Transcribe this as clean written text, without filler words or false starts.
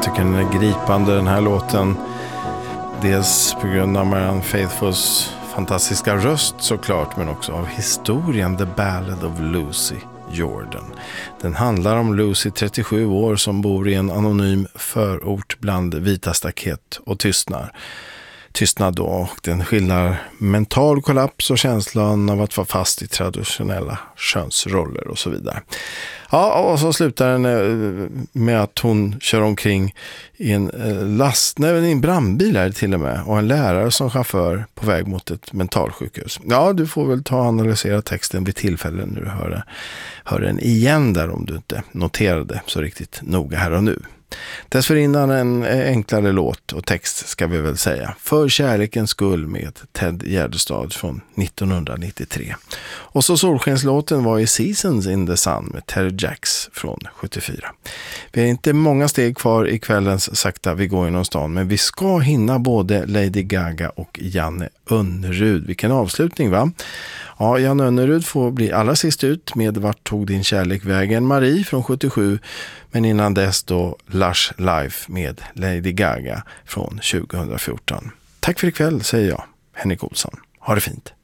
tycker den är gripande, den här låten. Dels på grund av Marianne Faithfulls fantastiska röst såklart, men också av historien The Ballad of Lucy Jordan. Den handlar om Lucy, 37 år, som bor i en anonym förort bland vita staket och tystnad då, och den skildrar mental kollaps och känslan av att vara fast i traditionella könsroller och så vidare. Ja, och så slutar den med att hon kör omkring i en brandbil är det till och med, och en lärare som chaufför på väg mot ett mentalsjukhus. Ja, du får väl ta och analysera texten vid tillfälle när du hör den igen där, om du inte noterade så riktigt noga här och nu. Dessförinnan en enklare låt och text, ska vi väl säga, För kärlekens skull med Ted Gärdestad från 1993. Och så solskenslåten var i Seasons in the Sun med Terry Jacks från 74. Vi har inte många steg kvar i kvällens sakta vi går genom stan, men vi ska hinna både Lady Gaga och Janne Önnerud. Vilken avslutning, va? Ja, Janne Önnerud får bli allra sist ut med Vart tog din kärlek vägen, Marie från 77, men innan dess då Lush Life med Lady Gaga från 2014. Tack för ikväll, säger jag, Henrik Olsson. Ha det fint.